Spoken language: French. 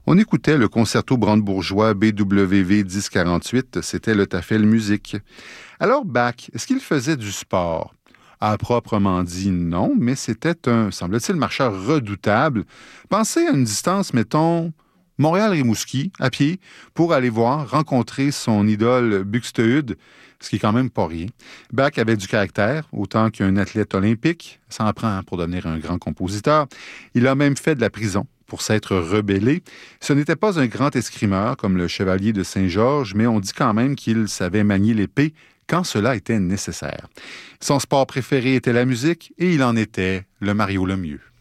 On écoutait le concerto brandebourgeois BWV 1048, c'était le Tafel Musique. Alors Bach, est-ce qu'il faisait du sport? À proprement dit, non, mais c'était semble-t-il, marcheur redoutable. Pensez à une distance, mettons, Montréal-Rimouski, à pied, pour aller rencontrer son idole Buxtehude, ce qui est quand même pas rien. Bach avait du caractère, autant qu'un athlète olympique. Ça en prend pour devenir un grand compositeur. Il a même fait de la prison pour s'être rebellé. Ce n'était pas un grand escrimeur comme le chevalier de Saint-Georges, mais on dit quand même qu'il savait manier l'épée quand cela était nécessaire. Son sport préféré était la musique et il en était le Mario Lemieux.